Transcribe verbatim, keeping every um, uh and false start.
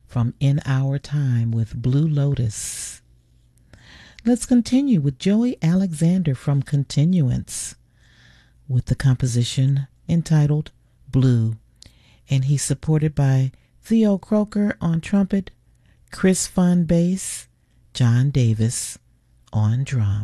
from In Our Time with Blue Lotus. Let's continue with Joey Alexander from Continuance with the composition entitled Blue, and he's supported by Theo Croker on trumpet, Chris Fun bass, John Davis on drum.